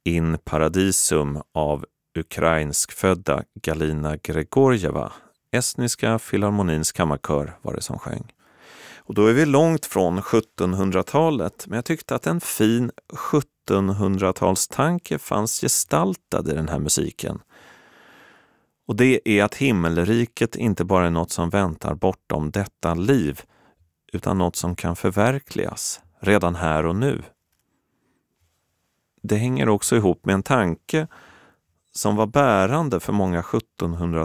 In Paradisum av ukrainskfödda Galina Gregorjeva. Estniska filharmonins kammarkör var det som sjöng. Och då är vi långt från 1700-talet, men jag tyckte att en fin 1700-talstanke fanns gestaltad i den här musiken. Och det är att himmelriket inte bara är något som väntar bortom detta liv, utan något som kan förverkligas redan här och nu. Det hänger också ihop med en tanke som var bärande för många